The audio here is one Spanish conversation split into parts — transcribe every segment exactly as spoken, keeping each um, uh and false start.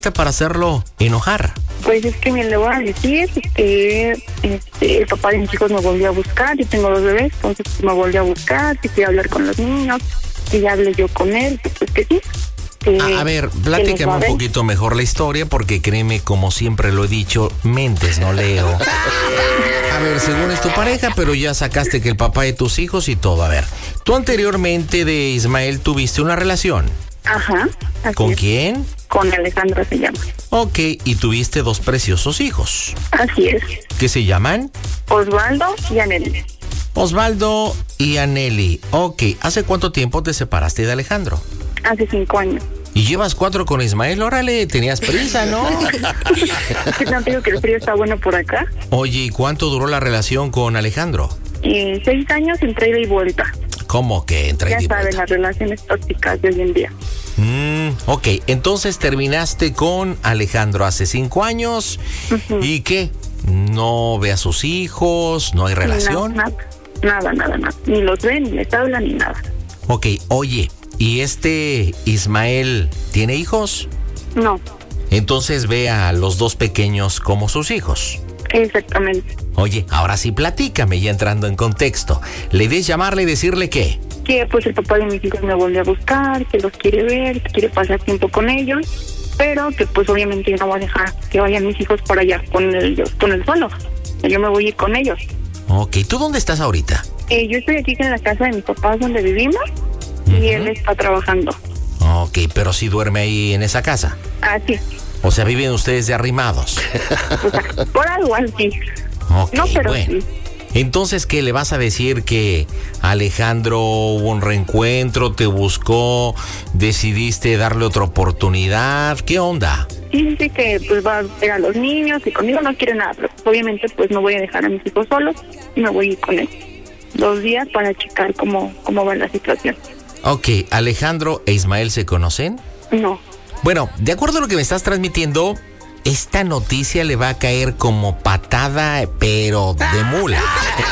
para hacerlo enojar? Pues es que me le voy a decir que este, el papá de mis hijos me volvió a buscar. Yo tengo dos bebés, entonces me volvió a buscar, que quiero hablar con los niños, que ya hablé yo con él, pues que sí. Que, a, a ver, platícame un poquito mejor la historia, porque créeme, como siempre lo he dicho, mentes no leo. A ver, según es tu pareja, pero ya sacaste que el papá de tus hijos y todo. A ver, tú anteriormente de Ismael tuviste una relación. Ajá. ¿Con es. quién? Con Alejandro se llama. Ok, y tuviste dos preciosos hijos. Así es. ¿Qué se llaman? Osvaldo y Aneli. Osvaldo y Aneli. Ok, ¿hace cuánto tiempo te separaste de Alejandro? Hace cinco años. Y llevas cuatro con Ismael, órale, tenías prisa, ¿no? ¿Qué te digo que el frío está bueno por acá? Oye, ¿y cuánto duró la relación con Alejandro? Eh, seis años entre ida y vuelta. ¿Cómo que entre ida y vuelta? Ya saben, las relaciones tóxicas de hoy en día. Mm, ok, entonces terminaste con Alejandro hace cinco años. Uh-huh. ¿Y qué? ¿No ve a sus hijos? ¿No hay relación? No, nada, nada, nada, nada. Ni los ven, ni les hablan, ni nada. Ok, oye, ¿y este Ismael tiene hijos? No. Entonces ve a los dos pequeños como sus hijos. Exactamente. Oye, ahora sí platícame, ya entrando en contexto. ¿Le debes llamarle y decirle qué? Que pues el papá de mis hijos me volvió a buscar, que los quiere ver, que quiere pasar tiempo con ellos, pero que pues obviamente yo no voy a dejar que vayan mis hijos por allá con el, con el solo. Yo me voy a ir con ellos. Ok, ¿tú dónde estás ahorita? Eh, yo estoy aquí en la casa de mis papás donde vivimos. Uh-huh. Y él está trabajando. Ok, pero sí duerme ahí en esa casa. Ah, sí. O sea, viven ustedes de arrimados. O sea, por algo así. Ok, no, pero bueno. Sí. Entonces, ¿qué le vas a decir? Que Alejandro hubo un reencuentro, te buscó, decidiste darle otra oportunidad. ¿Qué onda? Sí, dice que pues va a ver a los niños y conmigo no quiere nada, pero obviamente pues no voy a dejar a mis hijos solos y me voy a ir con él dos días para checar cómo, cómo va la situación. Ok, ¿Alejandro e Ismael se conocen? No. Bueno, de acuerdo a lo que me estás transmitiendo, esta noticia le va a caer como patada, pero de mula.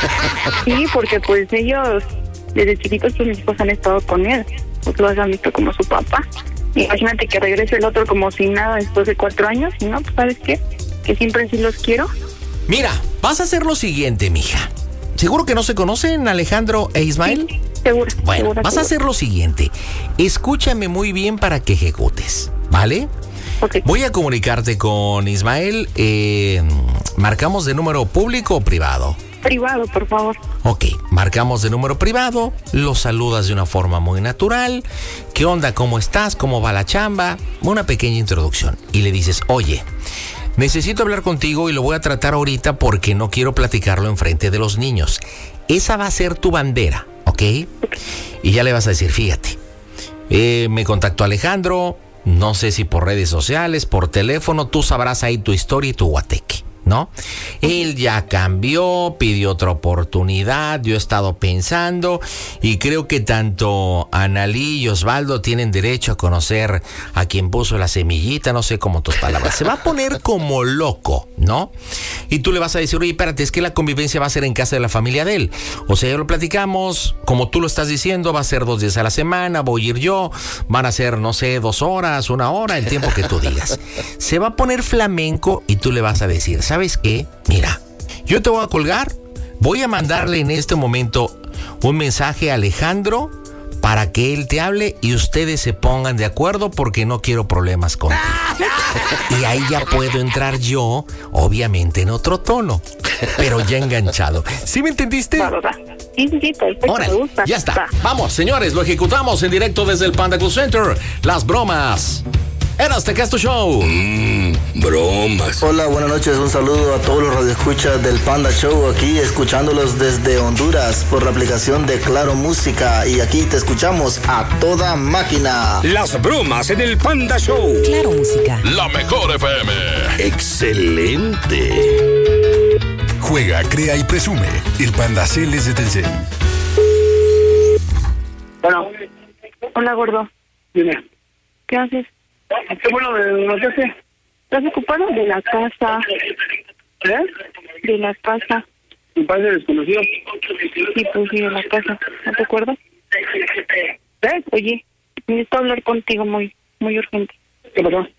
Sí, porque pues ellos, desde chiquitos, pues mis hijos han estado con él. Pues los han visto como su papá. Imagínate que regrese el otro como sin nada después de cuatro años. Y no, pues ¿sabes qué? Que siempre sí los quiero. Mira, vas a hacer lo siguiente, mija. ¿Seguro que no se conocen, Alejandro e Ismael? Sí, seguro. Bueno, seguro, vas seguro. a hacer lo siguiente. Escúchame muy bien para que ejecutes, ¿vale? Okay. Voy a comunicarte con Ismael. Eh, ¿Marcamos de número público o privado? Privado, por favor. Ok, marcamos de número privado. Lo saludas de una forma muy natural. ¿Qué onda? ¿Cómo estás? ¿Cómo va la chamba? Una pequeña introducción. Y le dices, oye, necesito hablar contigo y lo voy a tratar ahorita porque no quiero platicarlo enfrente de los niños. Esa va a ser tu bandera, ¿ok? okay. Y ya le vas a decir, fíjate, eh, me contactó Alejandro. No sé si por redes sociales, por teléfono, tú sabrás ahí tu historia y tu guateque, ¿no? Él ya cambió, pidió otra oportunidad, yo he estado pensando y creo que tanto Analí y Osvaldo tienen derecho a conocer a quien puso la semillita, no sé cómo tus palabras. Se va a poner como loco, ¿no? Y tú le vas a decir, oye, espérate, es que la convivencia va a ser en casa de la familia de él. O sea, ya lo platicamos, como tú lo estás diciendo, va a ser dos días a la semana, voy a ir yo, van a ser, no sé, dos horas, una hora, el tiempo que tú digas. Se va a poner flamenco y tú le vas a decir, ¿sabes qué? Mira, yo te voy a colgar, voy a mandarle en este momento un mensaje a Alejandro para que él te hable y ustedes se pongan de acuerdo porque no quiero problemas contigo. Y ahí ya puedo entrar yo, obviamente en otro tono, pero ya enganchado. ¿Sí me entendiste? Sí, sí, sí, perfecto. Órale, me gusta. ya está. Vamos, señores, lo ejecutamos en directo desde el Panda Cool Center. Las bromas. Eras de Casto Show. Mmm, bromas. Hola, buenas noches. Un saludo a todos los radioescuchas del Panda Show. Aquí escuchándolos desde Honduras por la aplicación de Claro Música. Y aquí te escuchamos a toda máquina. Las bromas en el Panda Show. Claro Música. La mejor F M. Excelente. Juega, crea y presume. El Panda Cel es de Telcel. Bueno. Hola, gordo. Dime. ¿Qué haces? ¿Qué bueno de la casa? ¿Estás ocupado? De la casa. ¿Eh? De la casa. ¿Me parece desconocido? Sí, pues sí, de la casa. ¿No te acuerdas? ¿Eh? Oye, necesito hablar contigo muy, muy urgente. ¿Qué pasó?